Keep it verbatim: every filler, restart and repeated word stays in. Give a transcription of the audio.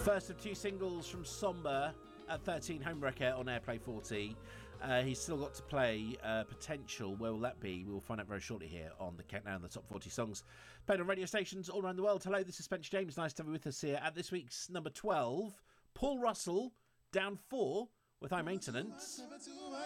First of two singles from Somber at thirteen, Homewrecker on Airplay forty. Uh, he's still got to play uh, Potential. Where will that be? We'll find out very shortly here on the Countdown, the top forty songs played on radio stations all around the world. Hello, this is Spencer James. Nice to have you with us here at this week's number twelve. Paul Russell, down four with High Maintenance.